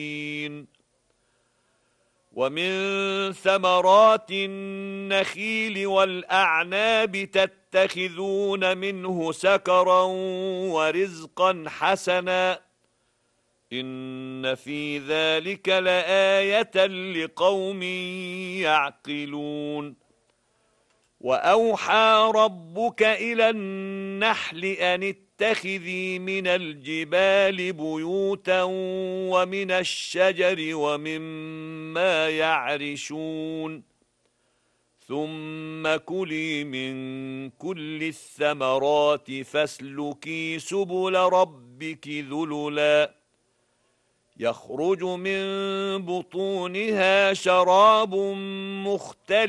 ومن ثمرات النخيل والأعناب تتخذون منه سكرا ورزقا حسنا إن في ذلك لآية لقوم يعقلون وأوحى ربك إلى النحل أن اتخذي من الجبال بيوتا ومن الشجر ومما يعرشون ثم كلي من كل الثمرات فاسلكي سبل ربك ذللا يخرج من بطونها شراب مختلف